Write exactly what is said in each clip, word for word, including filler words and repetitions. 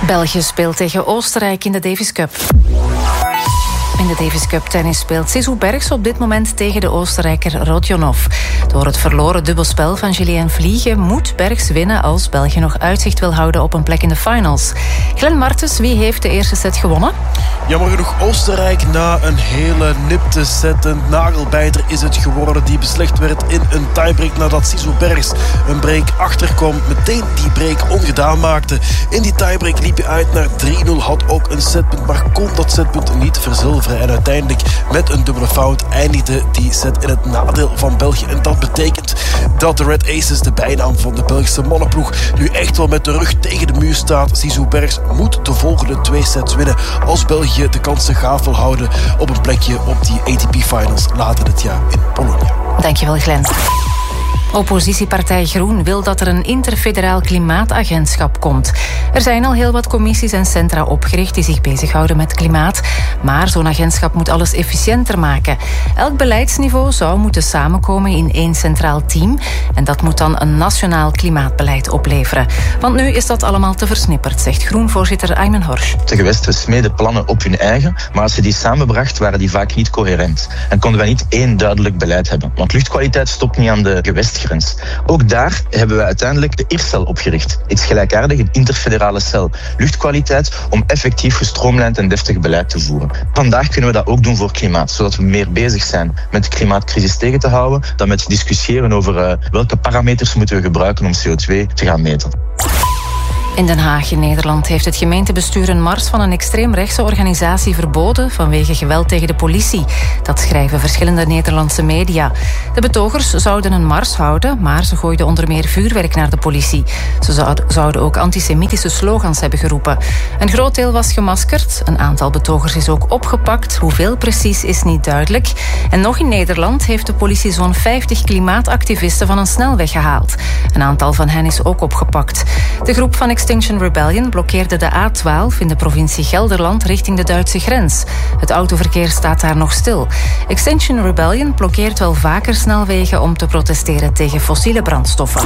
België speelt tegen Oostenrijk in de Davis Cup. In de Davis Cup tennis speelt Zizou Bergs op dit moment tegen de Oostenrijker Rodionov. Door het verloren dubbelspel van Julien Vliegen moet Bergs winnen als België nog uitzicht wil houden op een plek in de finals. Glenn Martens, wie heeft de eerste set gewonnen? Jammer genoeg Oostenrijk na een hele nipte set. Een nagelbijter is het geworden die beslecht werd in een tiebreak nadat Zizou Bergs een break achterkwam. Meteen die break ongedaan maakte. In die tiebreak liep je uit naar drie nul, had ook een setpunt, maar kon dat setpunt niet verzilveren. En uiteindelijk met een dubbele fout eindigde die set in het nadeel van België. En dat betekent dat de Red Aces, de bijnaam van de Belgische mannenploeg, nu echt wel met de rug tegen de muur staat. Zizou Bergs moet de volgende twee sets winnen als België de kansen gaaf wil houden op een plekje op die A T P Finals later dit jaar in Polonia. Dankjewel, Glenn. Oppositiepartij Groen wil dat er een interfederaal klimaatagentschap komt. Er zijn al heel wat commissies en centra opgericht die zich bezighouden met klimaat. Maar zo'n agentschap moet alles efficiënter maken. Elk beleidsniveau zou moeten samenkomen in één centraal team. En dat moet dan een nationaal klimaatbeleid opleveren. Want nu is dat allemaal te versnipperd, zegt Groen-voorzitter Aymen Horsch. De gewesten smeden plannen op hun eigen, maar als je die samenbracht, waren die vaak niet coherent. En konden wij niet één duidelijk beleid hebben. Want luchtkwaliteit stopt niet aan de gewestgrens. Ook daar hebben we uiteindelijk de I R C E L opgericht. Iets gelijkaardig, een interfederale cel. Luchtkwaliteit om effectief gestroomlijnd en deftig beleid te voeren. Vandaag kunnen we dat ook doen voor klimaat, zodat we meer bezig zijn met de klimaatcrisis tegen te houden dan met discussiëren over uh, welke parameters moeten we gebruiken om C O twee te gaan meten. In Den Haag in Nederland heeft het gemeentebestuur een mars van een extreemrechtse organisatie verboden vanwege geweld tegen de politie. Dat schrijven verschillende Nederlandse media. De betogers zouden een mars houden, maar ze gooiden onder meer vuurwerk naar de politie. Ze zouden ook antisemitische slogans hebben geroepen. Een groot deel was gemaskerd. Een aantal betogers is ook opgepakt. Hoeveel precies is niet duidelijk. En nog in Nederland heeft de politie zo'n vijftig klimaatactivisten van een snelweg gehaald. Een aantal van hen is ook opgepakt. De groep van Extinction Rebellion blokkeerde de A twaalf in de provincie Gelderland richting de Duitse grens. Het autoverkeer staat daar nog stil. Extinction Rebellion blokkeert wel vaker snelwegen om te protesteren tegen fossiele brandstoffen.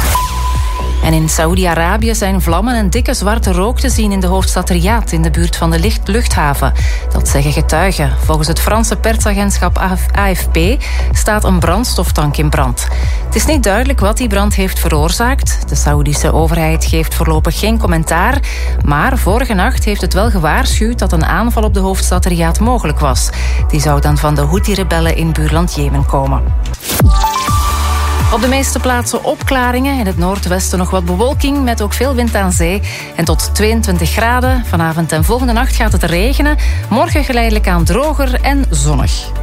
En in Saoedi-Arabië zijn vlammen en dikke zwarte rook te zien in de hoofdstad Riyadh in de buurt van de luchthaven. Dat zeggen getuigen. Volgens het Franse persagentschap A F P staat een brandstoftank in brand. Het is niet duidelijk wat die brand heeft veroorzaakt. De Saoedische overheid geeft voorlopig geen commentaar. Maar vorige nacht heeft het wel gewaarschuwd dat een aanval op de hoofdstad Riyadh mogelijk was. Die zou dan van de Houthi-rebellen in buurland Jemen komen. Op de meeste plaatsen opklaringen. In het noordwesten nog wat bewolking met ook veel wind aan zee. En tot tweeëntwintig graden. Vanavond en volgende nacht gaat het regenen. Morgen geleidelijk aan droger en zonnig.